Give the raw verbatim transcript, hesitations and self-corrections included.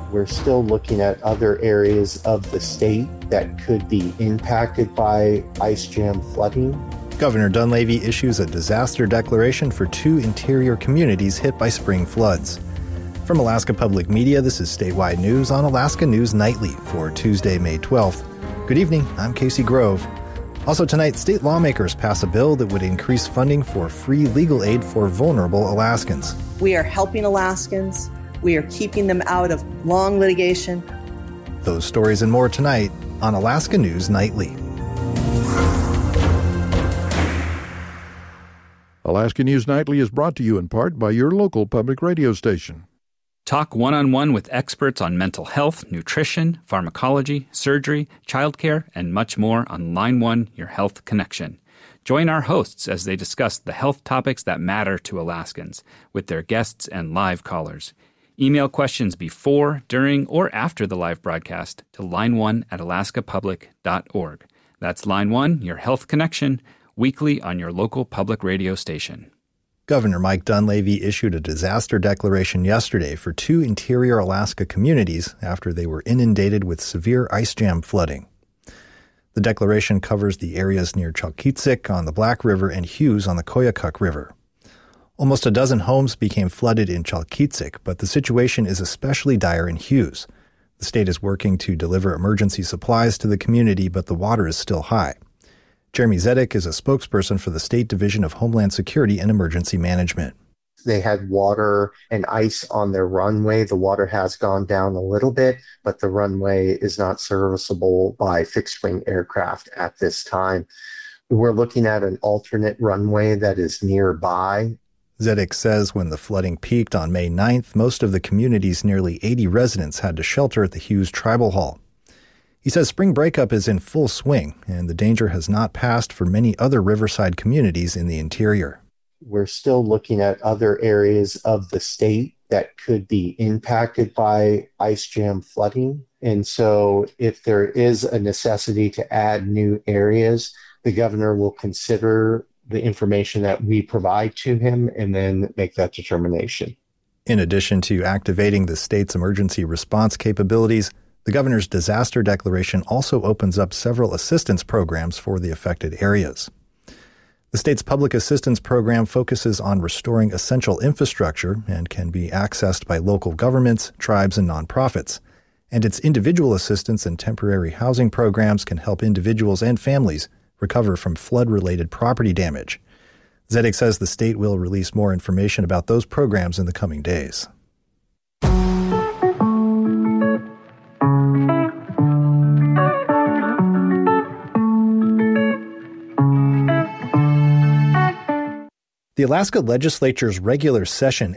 We're still looking at other areas of the state that could be impacted by ice jam flooding. Governor Dunleavy issues a disaster declaration for two interior communities hit by spring floods. From Alaska Public Media, this is Statewide News on Alaska News Nightly for Tuesday, May twelfth. Good evening, I'm Casey Grove. Also tonight, state lawmakers pass a bill that would increase funding for free legal aid for vulnerable Alaskans. We are helping Alaskans. We are keeping them out of long litigation. Those stories and more tonight on Alaska News Nightly. Alaska News Nightly is brought to you in part by your local public radio station. Talk one-on-one with experts on mental health, nutrition, pharmacology, surgery, childcare, and much more on Line One, Your Health Connection. Join our hosts as they discuss the health topics that matter to Alaskans with their guests and live callers. Email questions before, during, or after the live broadcast to line one at alaska public dot org. That's Line One, Your Health Connection, weekly on your local public radio station. Governor Mike Dunleavy issued a disaster declaration yesterday for two interior Alaska communities after they were inundated with severe ice jam flooding. The declaration covers the areas near Chalkitsik on the Black River and Hughes on the Koyukuk River. Almost a dozen homes became flooded in Chalkitsik, but the situation is especially dire in Hughes. The state is working to deliver emergency supplies to the community, but the water is still high. Jeremy Zedek is a spokesperson for the State Division of Homeland Security and Emergency Management. They had water and ice on their runway. The water has gone down a little bit, but the runway is not serviceable by fixed-wing aircraft at this time. We're looking at an alternate runway that is nearby. Zedek says when the flooding peaked on May ninth, most of the community's nearly eighty residents had to shelter at the Hughes Tribal Hall. He says spring breakup is in full swing, and the danger has not passed for many other riverside communities in the interior. We're still looking at other areas of the state that could be impacted by ice jam flooding. And so if there is a necessity to add new areas, the governor will consider the information that we provide to him and then make that determination. In addition to activating the state's emergency response capabilities, the governor's disaster declaration also opens up several assistance programs for the affected areas. The state's public assistance program focuses on restoring essential infrastructure and can be accessed by local governments, tribes, and nonprofits. And its individual assistance and temporary housing programs can help individuals and families recover from flood-related property damage. Zedek says the state will release more information about those programs in the coming days. The Alaska Legislature's regular session